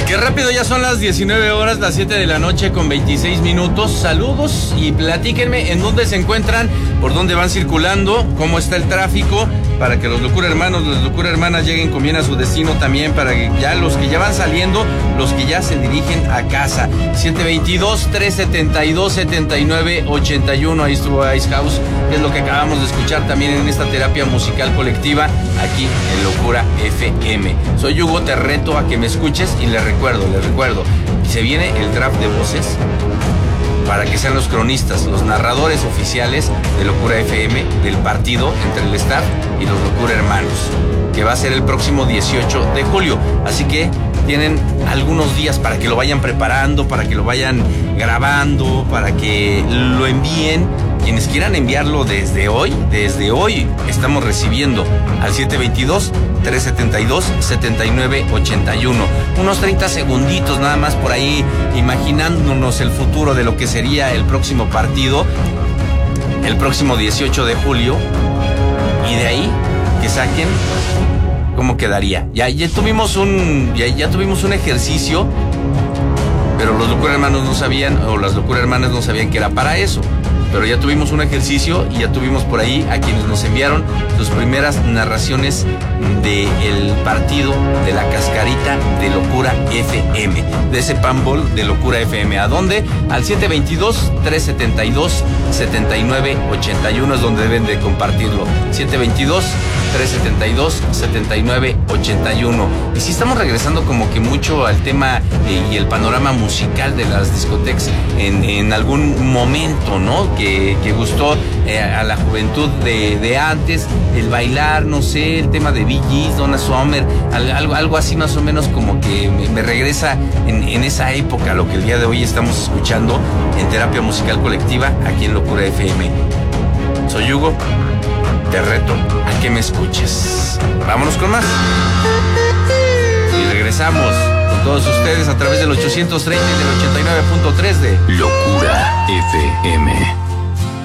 Qué rápido, ya son las 19 horas, las 7 de la noche con 26 minutos. Saludos y platíquenme en dónde se encuentran, por dónde van circulando, cómo está el tráfico, para que los locura hermanos, las locura hermanas lleguen con bien a su destino también, para que ya los que ya van saliendo, los que ya se dirigen a casa. 722-372-7981, ahí estuvo Ice House, que es lo que acabamos de escuchar también en esta terapia musical colectiva aquí en Locura FM. Soy Hugo, te reto a que me escuches y les recuerdo, se viene el draft de voces para que sean los cronistas, los narradores oficiales de Locura FM, del partido entre el staff y los Locura Hermanos, que va a ser el próximo 18 de julio. Así que tienen algunos días para que lo vayan preparando, para que lo vayan grabando, para que lo envíen. Quienes quieran enviarlo desde hoy estamos recibiendo al 722-372-7981. Unos 30 segunditos nada más por ahí, imaginándonos el futuro de lo que sería el próximo partido, el próximo 18 de julio. Y de ahí que saquen cómo quedaría. Ya tuvimos un ejercicio, pero los locura hermanos no sabían, o las locura hermanas no sabían que era para eso. Pero ya tuvimos un ejercicio y ya tuvimos por ahí a quienes nos enviaron sus primeras narraciones del partido de la cascarita de Locura FM, de ese panball de Locura FM. ¿A dónde? Al 722-372-7981 es donde deben de compartirlo. 722-372-7981. Y si estamos regresando como que mucho al tema y el panorama musical de las discotecas en algún momento, ¿no? Que gustó a la juventud de antes, el bailar, no sé, el tema de Bee Gees, Donna Summer, algo así más o menos como que me regresa en esa época, lo que el día de hoy estamos escuchando en terapia musical colectiva aquí en Locura FM. Soy Hugo, te reto a que me escuches. Vámonos con más. Y regresamos con todos ustedes a través del 830 y del 89.3 de Locura FM.